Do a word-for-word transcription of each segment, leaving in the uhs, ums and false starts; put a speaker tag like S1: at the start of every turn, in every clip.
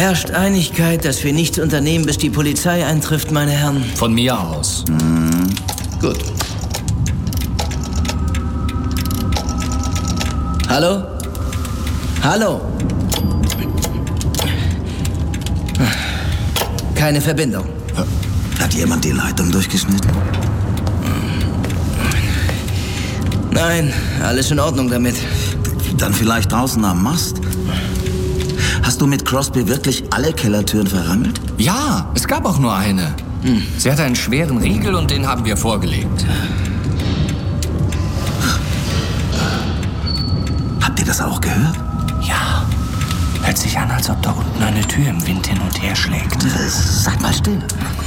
S1: Herrscht Einigkeit, dass wir nichts unternehmen, bis die Polizei eintrifft, meine Herren?
S2: Von mir aus.
S3: Mhm. Gut.
S1: Hallo? Hallo? Keine Verbindung.
S3: Hat jemand die Leitung durchgeschnitten?
S1: Nein, alles in Ordnung damit.
S3: Dann vielleicht draußen am Mast? Hast du mit Crosby wirklich alle Kellertüren verrammelt?
S2: Ja, es gab auch nur eine. Hm. Sie hatte einen schweren Riegel und den haben wir vorgelegt.
S3: Habt ihr das auch gehört?
S2: Ja. Hört sich an, als ob da unten eine Tür im Wind hin und her schlägt.
S3: Seid mal still.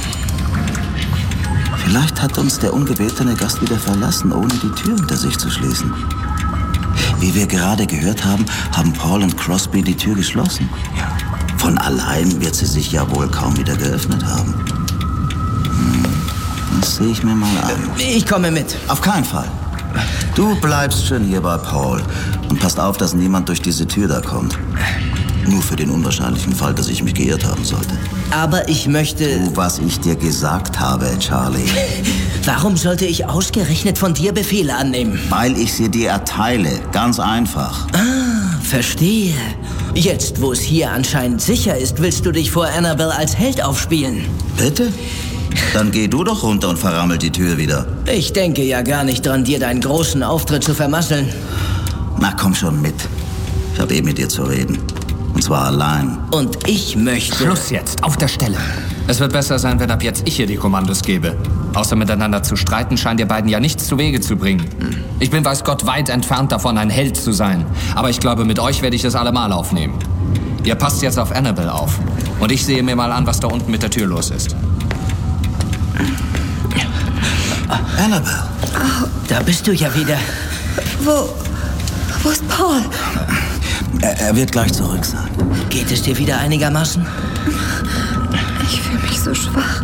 S3: Vielleicht hat uns der ungebetene Gast wieder verlassen, ohne die Tür hinter sich zu schließen. Wie wir gerade gehört haben, haben Paul und Crosby die Tür geschlossen.
S2: Ja.
S3: Von allein wird sie sich ja wohl kaum wieder geöffnet haben. Hm, das sehe ich mir mal an.
S1: Ich komme mit.
S3: Auf keinen Fall. Du bleibst schön hier bei Paul und passt auf, dass niemand durch diese Tür da kommt. Nur für den unwahrscheinlichen Fall, dass ich mich geirrt haben sollte.
S1: Aber ich möchte...
S3: Tu, was ich dir gesagt habe, Charlie.
S1: Warum sollte ich ausgerechnet von dir Befehle annehmen?
S3: Weil ich sie dir erteile. Ganz einfach.
S1: Ah, verstehe. Jetzt, wo es hier anscheinend sicher ist, willst du dich vor Annabelle als Held aufspielen.
S3: Bitte? Dann geh du doch runter und verrammel die Tür wieder.
S1: Ich denke ja gar nicht dran, dir deinen großen Auftritt zu vermasseln.
S3: Na, komm schon mit. Ich habe eh mit dir zu reden. Und zwar allein.
S1: Und ich möchte...
S2: Schluss jetzt, auf der Stelle. Es wird besser sein, wenn ab jetzt ich hier die Kommandos gebe. Außer miteinander zu streiten, scheint ihr beiden ja nichts zu Wege zu bringen. Ich bin, weiß Gott, weit entfernt davon, ein Held zu sein. Aber ich glaube, mit euch werde ich das allemal aufnehmen. Ihr passt jetzt auf Annabelle auf. Und ich sehe mir mal an, was da unten mit der Tür los ist.
S3: Annabelle.
S1: Oh, da bist du ja wieder.
S4: Wo... Wo ist Paul?
S3: Er, er wird gleich zurück sein.
S1: Geht es dir wieder einigermaßen?
S4: Ich fühle mich so schwach.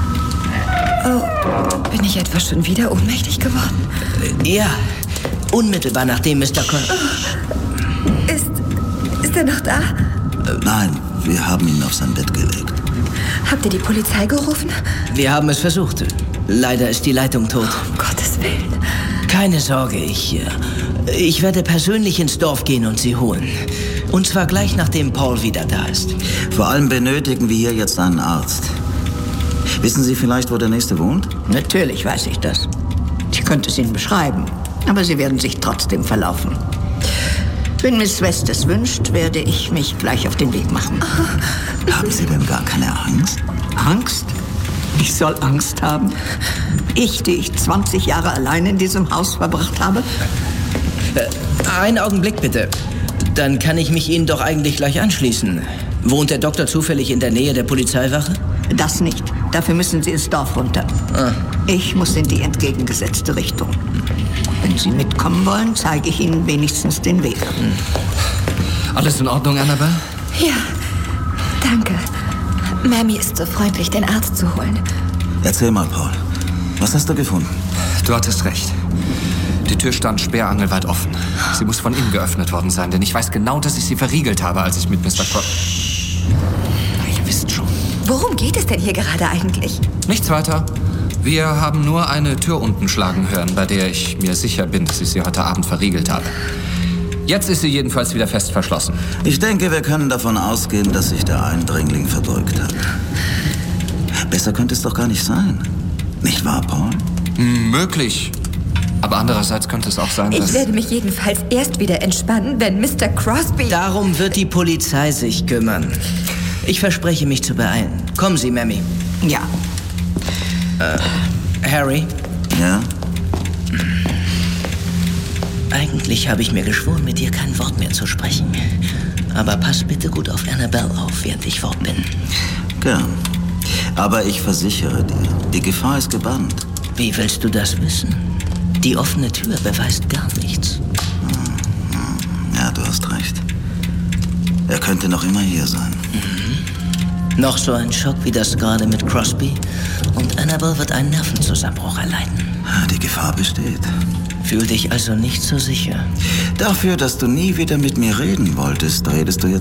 S4: Oh, bin ich etwa schon wieder ohnmächtig geworden?
S1: Ja, unmittelbar nachdem Mister Con...
S4: Oh. Ist... Ist er noch da?
S3: Äh, nein, wir haben ihn auf sein Bett gelegt.
S4: Habt ihr die Polizei gerufen?
S1: Wir haben es versucht. Leider ist die Leitung tot.
S4: Um Gottes Willen.
S1: Keine Sorge, ich... Ich werde persönlich ins Dorf gehen und sie holen. Und zwar gleich, nachdem Paul wieder da ist.
S3: Vor allem benötigen wir hier jetzt einen Arzt. Wissen Sie vielleicht, wo der Nächste wohnt?
S5: Natürlich weiß ich das. Ich könnte es Ihnen beschreiben, aber Sie werden sich trotzdem verlaufen. Wenn Miss West es wünscht, werde ich mich gleich auf den Weg machen.
S3: Oh. Haben Sie denn gar keine Angst?
S5: Angst? Ich soll Angst haben? Ich, die ich zwanzig Jahre allein in diesem Haus verbracht habe?
S1: Äh, einen Augenblick bitte. Dann kann ich mich Ihnen doch eigentlich gleich anschließen. Wohnt der Doktor zufällig in der Nähe der Polizeiwache?
S5: Das nicht. Dafür müssen Sie ins Dorf runter. Ah. Ich muss in die entgegengesetzte Richtung. Wenn Sie mitkommen wollen, zeige ich Ihnen wenigstens den Weg.
S2: Hm. Alles in Ordnung, Annabelle?
S4: Ja, danke. Mamie ist so freundlich, den Arzt zu holen.
S3: Erzähl mal, Paul. Was hast du gefunden?
S2: Du hattest recht. Die Tür stand sperrangelweit offen. Sie muss von innen geöffnet worden sein, denn ich weiß genau, dass ich sie verriegelt habe, als ich mit Mister Cross... Ihr wisst schon.
S4: Worum geht es denn hier gerade eigentlich?
S2: Nichts weiter. Wir haben nur eine Tür unten schlagen hören, bei der ich mir sicher bin, dass ich sie heute Abend verriegelt habe. Jetzt ist sie jedenfalls wieder fest verschlossen.
S3: Ich denke, wir können davon ausgehen, dass sich der Eindringling verdrückt hat. Besser könnte es doch gar nicht sein. Nicht wahr, Paul?
S2: Hm, möglich. Aber andererseits könnte es auch sein, dass...
S4: Ich werde mich jedenfalls erst wieder entspannen, wenn Mister Crosby...
S1: Darum wird die Polizei sich kümmern. Ich verspreche, mich zu beeilen. Kommen Sie, Mamie.
S5: Ja.
S1: Äh, Harry?
S3: Ja?
S1: Eigentlich habe ich mir geschworen, mit dir kein Wort mehr zu sprechen. Aber pass bitte gut auf Annabelle auf, während ich fort bin.
S3: Gern. Aber ich versichere dir, die Gefahr ist gebannt.
S1: Wie willst du das wissen? Die offene Tür beweist gar nichts.
S3: Ja, du hast recht. Er könnte noch immer hier sein.
S1: Mhm. Noch so ein Schock wie das gerade mit Crosby und Annabelle wird einen Nervenzusammenbruch erleiden.
S3: Die Gefahr besteht.
S1: Fühl dich also nicht so sicher.
S3: Dafür, dass du nie wieder mit mir reden wolltest, redest du jetzt